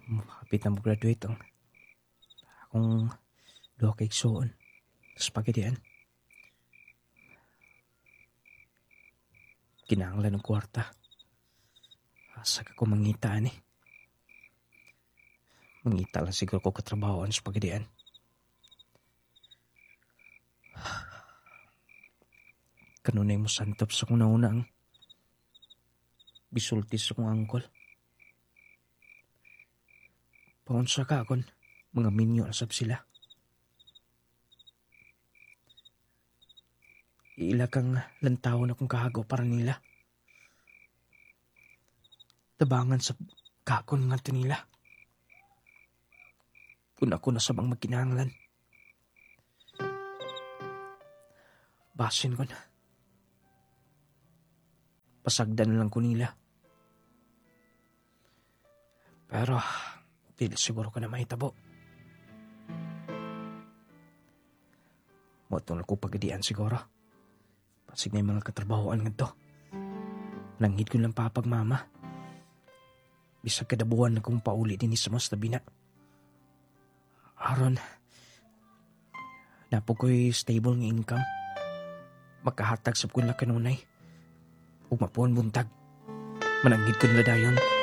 Hapit na mag-graduate ang akong duha ka igsoon sa pagkadian. Kinahanglan ng kwarta. Asa ka ko mangita ni. Mangita lang siguro ko katrabahoan sa pagkadian. Kanunay mo santap sa kong nauna ang bisultis sa kong angkol. Paunsa ka akon, mga minyo asap sila. Iila kang lantawon akong kahago para nila. Tabangan sa kakon nga nila. Kung ako na sabang magkinahanglan. Basin ko na. Pasagdan na lang ko nila. Pero, dili siguro ko na mahitabo. Motong ako pagadian siguro. Pasig na yung mga katrabahoan nga to. Nanghid ko lang papagmama. Bisag kadabuhan na kong pauli din sa mas tabi na. Aron, napo ko'y stable ng income. Magkahatag sa kong kanunay. Umapuan buntag. Mananghid ko nila dayon.